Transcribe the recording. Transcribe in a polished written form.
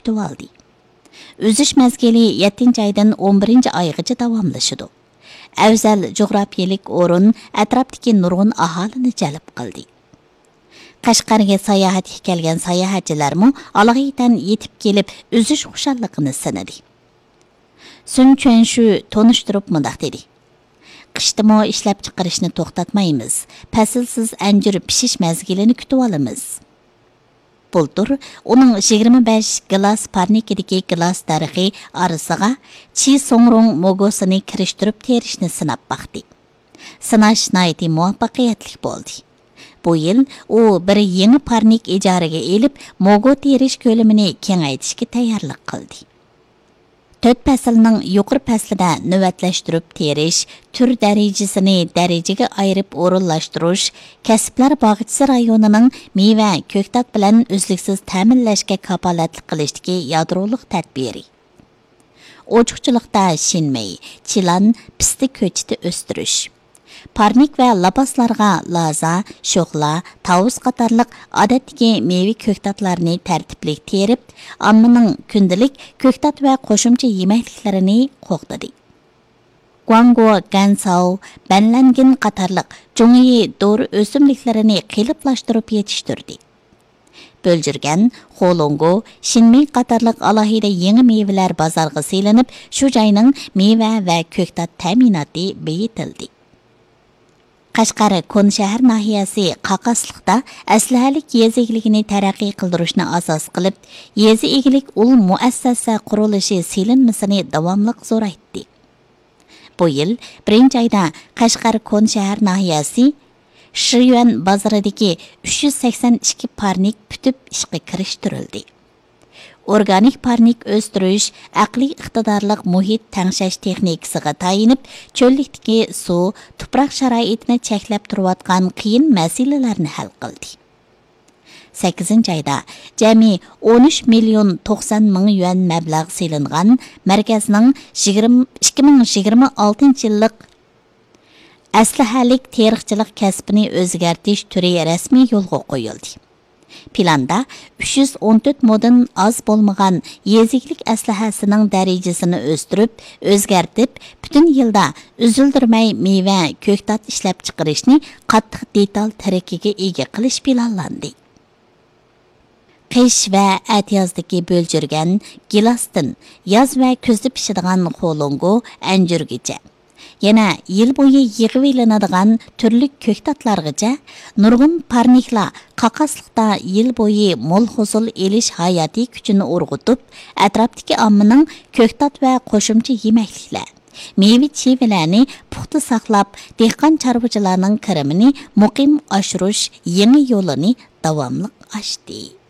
kütüp aldı. Üzüş mezgili 7 aydan 11 aygacha davamlaşıdı. Avzal coğrafiyalik o'rin atrofdagi nurg'un aholini jalb qildi. Qashqarga sayohatga kelgan sayohatchilarmi alohida yetib kelib uzish xushalligini sinadi. Sun Chuanshu tonishtirib mundaq dedi. Qishtimo ishlab chiqarishni to'xtatmaymiz. Faslsiz anjir pishish mezgilini kutib olamiz. Bultur uning 25 gilas parnikidagi gilas darixi orasiga Chi Songrong mogosini kirishtirib terishni sinab baqdi. Sinash nihoyatda muvaffaqiyatli bo'ldi. Bu yil u bir yangi parnik ijaraga elib mogo terish ko'lamini kengaytirishga tayyorlik qildi. 4 faslning yuqori faslida navbatlashtirib terish, tur darajasini darajaga ayirib o'rinlashtirish, kasblar bog'ichisi rayonining meva, ko'ktat bilan uzluksiz ta'minlashga kafolatlik qilishdagi yadrolik tadbiri. Ochiqchilikda shinmay, chilan, pisti ko'chiti o'stirish. Parnik va lapaslarga laza, sho'xla, tavus qatorliq odatdagi meva ko'ktatlarni tartibli terib, ommaning kundalik ko'ktat va qo'shimcha yemakliklarini qo'g'dadi. Guango, Gansao, Banlangin qatorliq jungi dori o'simliklarini qiliplashtirib yetishtirdi. Böljürgen, Xolongo, Shinming qatorliq alohida yangi mevalar bozorga selinib, shu joyning meva va ko'ktat ta'minoti beyitildi. Qashqar Kon shahar nahiyasi Qaqasliqda aslahalik yezi egiligini taraqqiy qildirishni asos qilib, yezi egilik ul muassasa qurilishi selinmasini davomliq zo'raytdi. Bu yil 1-oyda Qashqar Kon shahar nahiyasi Shiyuan bozoridagi 382 parnik putib ishga kirishtirildi. Organik parnik o'stirish, aqliy iqtidorliq muhit tangshash texnikasiga tayinib, cho'llikdagi suv, tuproq sharoitini cheklab turayotgan qiyin masalalarni hal qildi. 8-oyda jami 13 million 90 ming yuan mablag' selingan markazning 2026-yillik aslahalik teriqchilik kasbini o'zgartirish turi rasmiy yo'lga qo'yildi. Planda 314 moddan az bo'lmagan yeziklik aslahasining darajasini o'stirib, o'zgartib, butun yilda uzildirmay meva, ko'ktat ishlab chiqarishni qattiq detal tarakiga ega qilish planlandi. Qish va atyozdagi Böljürgen, Gilastin, yoz va kuzda pishadigan Xolongo, anjurgacha yana yil bo'yi yig'ib ilinadigan turli ko'ktatlargacha nurg'un parniklar Qaqasliqda yil bo'yi mo'l hosil elish hayotiy kuchini urg'utib, atrofdagi ommaning ko'ktat va qo'shimcha yemakliklar, meva-chevalarni puxta saqlab, dehqon chorvachilarning kirimini muqim oshirish yangi yo'lini davomli ochdi.